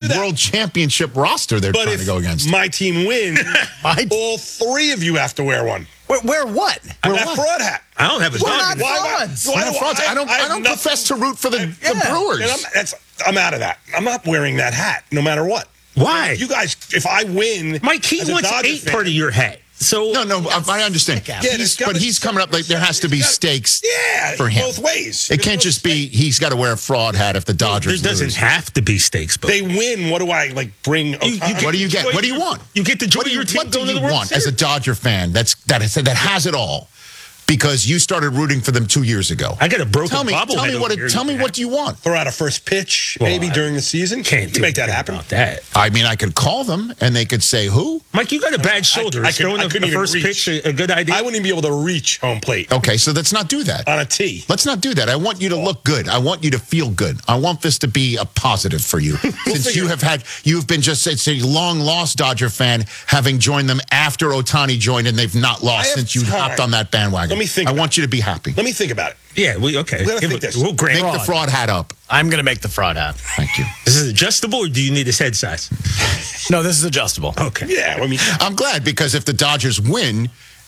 world championship roster they're trying to go against. My team wins, all three of you have to wear one. Wear what? That fraud hat. I don't have a We're dog. not frauds. I don't profess to root for the Brewers. I'm out of that. I'm not wearing that hat, no matter what. Why? You guys, if I win, Mike, he wants 8 part of your hat. So No, I understand. But he's coming up like there has to be stakes for him. Both ways. It can't just be he's got to wear a fraud hat if the Dodgers there doesn't lose. have to be stakes. But They win. What do I bring? What do you get? What do you want? You get the joy of your team. What do you want as a Dodger fan that has it all? Because you started rooting for them 2 years ago. I got a broken bobble. Tell me what do you want? Throw out a first pitch, maybe during the season. Can't make that happen. About that. I mean, I could call them and they could say who. Mike, you got a bad shoulder. Is throwing the first pitch a good idea? I wouldn't even be able to reach home plate. Okay, so let's not do that. On a tee. Let's not do that. I want you to look good. I want you to feel good. I want this to be a positive for you. Since you've been just a long lost Dodger fan, having joined them after Ohtani joined and they've not lost since you hopped on that bandwagon. Let me think. I want you to be happy. Let me think about it. Yeah, okay. We'll think this. We'll grant Make the fraud hat up. I'm going to make the fraud hat. Thank you. Is this adjustable or do you need his head size? No, this is adjustable. Okay. Yeah, I mean, I'm glad because if the Dodgers win,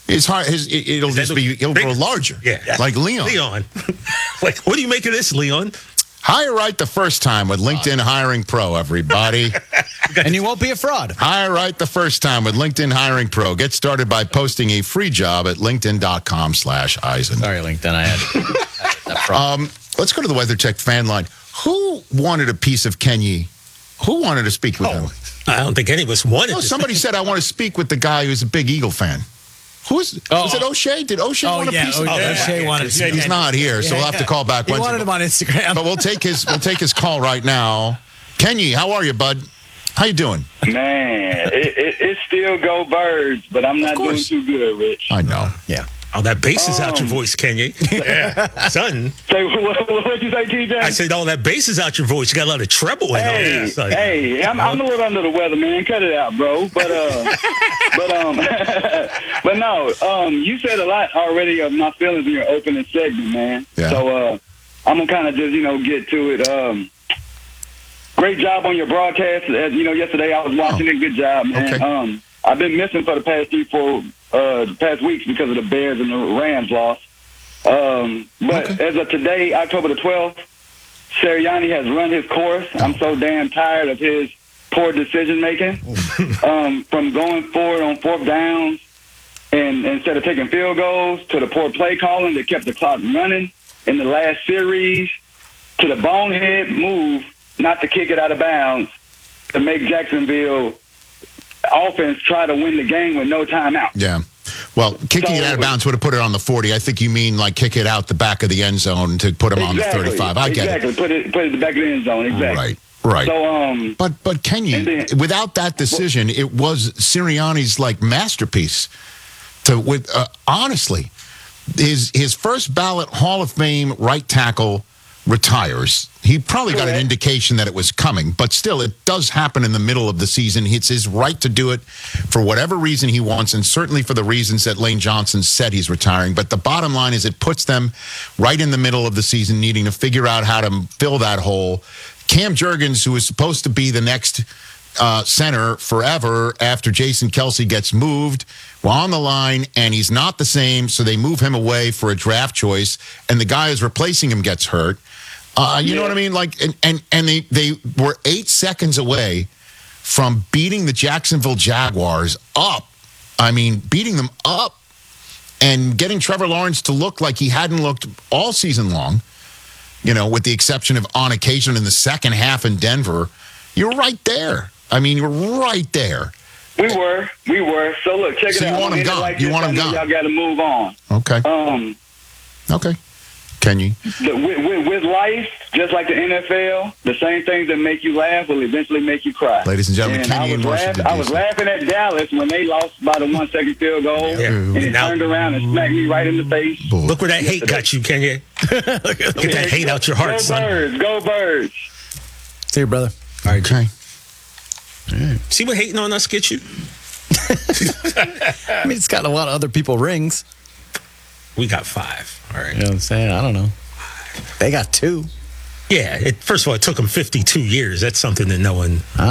it'll grow larger. Yeah. Like Leon. Like, what do you make of this, Leon? Hire right the first time with LinkedIn Hiring Pro, everybody. And you won't be a fraud. Hire right the first time with LinkedIn Hiring Pro. Get started by posting a free job at linkedin.com/Eisen. Sorry, LinkedIn. I had that fraud. Let's go to the WeatherTech fan line. Who wanted a piece of Kenny? Who wanted to speak with him? I don't think any of us wanted to. Somebody said, I want to speak with the guy who's a big Eagle fan. Was it O'Shea? Did O'Shea want a piece of O'Shea wanted to speak. He's not here, so we'll have to call back He Wednesday. wanted him on Instagram. But we'll take his call right now. Kenny, how are you, bud? How you doing? Man, it still go Birds, but I'm not doing too good, Rich. I know. Yeah. Oh, that bass is out your voice, Kenya. Yeah. Son. Say, what you say, TJ? I said, that bass is out your voice. You got a lot of treble in there. Hey, I'm a little under the weather, man. Cut it out, bro. But but no, you said a lot already of my feelings in your opening segment, man. Yeah. So I'm gonna kind of just get to it. Great job on your broadcast. As yesterday I was watching it. Good job, man. Okay. I've been missing for the past 3-4 past weeks because of the Bears and the Rams loss. But as of today, October the 12th, Sirianni has run his course. I'm so damn tired of his poor decision making. From going forward on fourth downs and instead of taking field goals, to the poor play calling that kept the clock running in the last series, to the bonehead move not to kick it out of bounds to make Jacksonville offense try to win the game with no timeout. Yeah. Well, kicking it out of bounds would have put it on the 40. I think you mean like kick it out the back of the end zone to put him on the 35. I get it. Exactly. Put it at the back of the end zone. Exactly. Right. So, but Kenny, without that decision, it was Sirianni's masterpiece. Honestly, his first ballot Hall of Fame right tackle retires. He probably got an indication that it was coming, but still, it does happen in the middle of the season. It's his right to do it for whatever reason he wants, and certainly for the reasons that Lane Johnson said he's retiring. But the bottom line is it puts them right in the middle of the season, needing to figure out how to fill that hole. Cam Jurgens, who is supposed to be the next center forever after Jason Kelce gets moved, on the line, and he's not the same, so they move him away for a draft choice, and the guy who's replacing him gets hurt. You know what I mean? And they were 8 seconds away from beating the Jacksonville Jaguars up. I mean, beating them up and getting Trevor Lawrence to look like he hadn't looked all season long, with the exception of on occasion in the second half in Denver. You're right there. I mean, you're right there. We were. So look, check it out. You want him gone. You want him gone. Y'all got to move on. Okay. Okay. Can you? With life, just like the NFL, the same things that make you laugh will eventually make you cry. Ladies and gentlemen, Kenny in Washington, I was laughing at Dallas when they lost by the 1 second field goal, and it turned around and smacked me right in the face. Look where that hate got you, Kenya. Get that hate out your heart, son. Go Birds. See you, brother. All right, okay. See what hating on us gets you? I mean, it's got a lot of other people rings. We got 5. All right. You know what I'm saying? I don't know. They got 2. Yeah. First of all, it took them 52 years. That's something that no one